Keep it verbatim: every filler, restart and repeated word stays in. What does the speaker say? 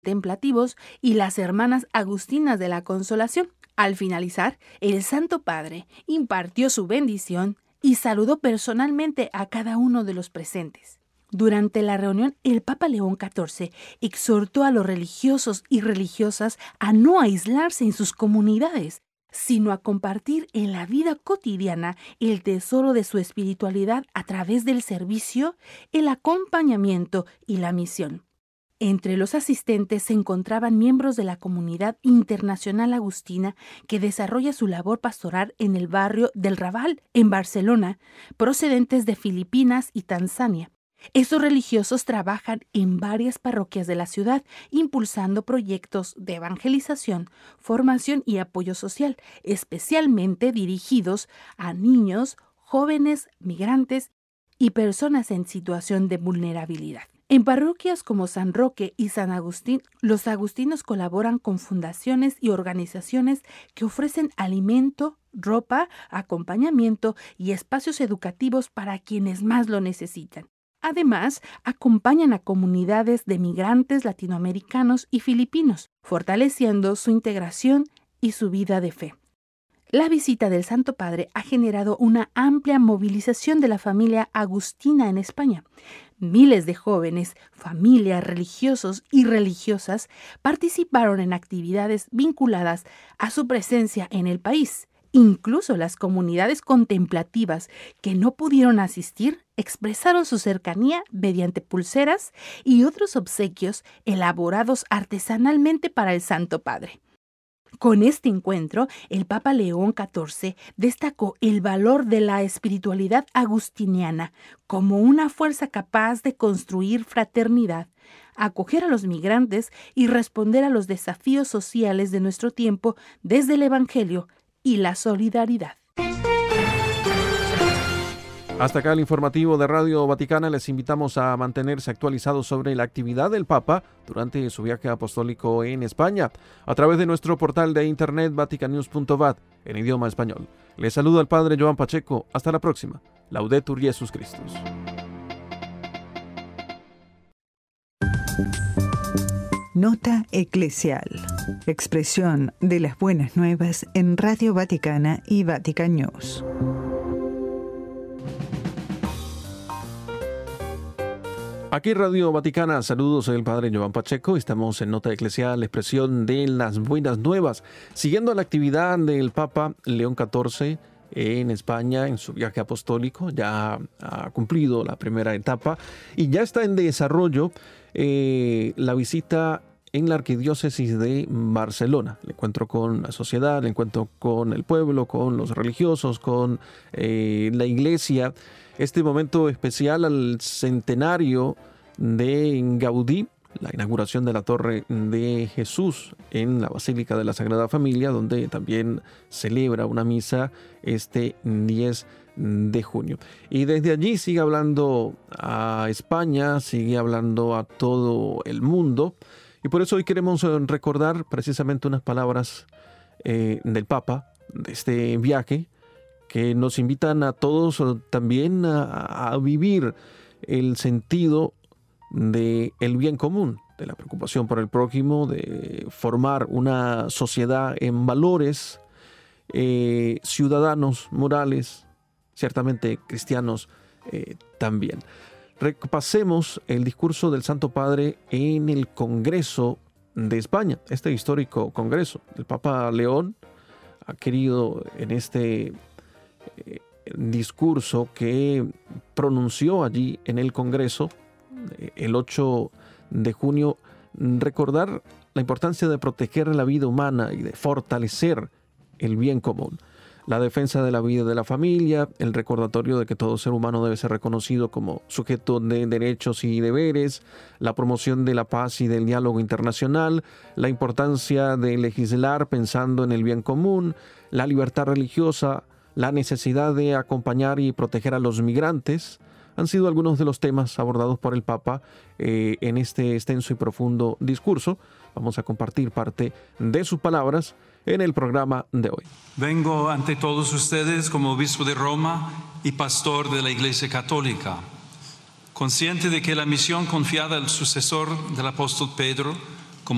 contemplativos y las hermanas agustinas de la Consolación. Al finalizar, el Santo Padre impartió su bendición y saludó personalmente a cada uno de los presentes. Durante la reunión, el Papa León catorce exhortó a los religiosos y religiosas a no aislarse en sus comunidades, sino a compartir en la vida cotidiana el tesoro de su espiritualidad a través del servicio, el acompañamiento y la misión. Entre los asistentes se encontraban miembros de la Comunidad Internacional Agustina que desarrolla su labor pastoral en el barrio del Raval, en Barcelona, procedentes de Filipinas y Tanzania. Estos religiosos trabajan en varias parroquias de la ciudad, impulsando proyectos de evangelización, formación y apoyo social, especialmente dirigidos a niños, jóvenes, migrantes y personas en situación de vulnerabilidad. En parroquias como San Roque y San Agustín, los agustinos colaboran con fundaciones y organizaciones que ofrecen alimento, ropa, acompañamiento y espacios educativos para quienes más lo necesitan. Además, acompañan a comunidades de migrantes latinoamericanos y filipinos, fortaleciendo su integración y su vida de fe. La visita del Santo Padre ha generado una amplia movilización de la familia agustina en España. Miles de jóvenes, familias, religiosos y religiosas participaron en actividades vinculadas a su presencia en el país. Incluso las comunidades contemplativas que no pudieron asistir expresaron su cercanía mediante pulseras y otros obsequios elaborados artesanalmente para el Santo Padre. Con este encuentro, el Papa León catorce destacó el valor de la espiritualidad agustiniana como una fuerza capaz de construir fraternidad, acoger a los migrantes y responder a los desafíos sociales de nuestro tiempo desde el Evangelio y la solidaridad. Hasta acá el informativo de Radio Vaticana. Les invitamos a mantenerse actualizados sobre la actividad del Papa durante su viaje apostólico en España a través de nuestro portal de internet vaticanews punto vat en idioma español. Les saluda el Padre Joan Pacheco. Hasta la próxima. Laudetur Jesus Christus. Nota eclesial. Expresión de las buenas nuevas en Radio Vaticana y Vatican News. Aquí Radio Vaticana, saludos, soy el Padre Joan Pacheco, estamos en Nota Eclesial, expresión de las buenas nuevas, siguiendo la actividad del Papa León catorce en España, en su viaje apostólico. Ya ha cumplido la primera etapa y ya está en desarrollo eh, la visita en la arquidiócesis de Barcelona. El encuentro con la sociedad, el encuentro con el pueblo, con los religiosos, con eh, la iglesia. Este momento especial al centenario de Gaudí, la inauguración de la Torre de Jesús en la Basílica de la Sagrada Familia, donde también celebra una misa este diez de junio. Y desde allí sigue hablando a España, sigue hablando a todo el mundo. Y por eso hoy queremos recordar precisamente unas palabras eh, del Papa de este viaje, que nos invitan a todos también a, a vivir el sentido del bien común, de la preocupación por el prójimo, de formar una sociedad en valores, eh, ciudadanos morales, ciertamente cristianos eh, también. Repasemos el discurso del Santo Padre en el Congreso de España, este histórico Congreso. El Papa León ha querido en este eh, discurso que pronunció allí en el Congreso eh, el ocho de junio, recordar la importancia de proteger la vida humana y de fortalecer el bien común. La defensa de la vida de la familia, el recordatorio de que todo ser humano debe ser reconocido como sujeto de derechos y deberes, la promoción de la paz y del diálogo internacional, la importancia de legislar pensando en el bien común, la libertad religiosa, la necesidad de acompañar y proteger a los migrantes, han sido algunos de los temas abordados por el Papa eh, en este extenso y profundo discurso. Vamos a compartir parte de sus palabras en el programa de hoy. Vengo ante todos ustedes como obispo de Roma y pastor de la Iglesia Católica, consciente de que la misión confiada al sucesor del apóstol Pedro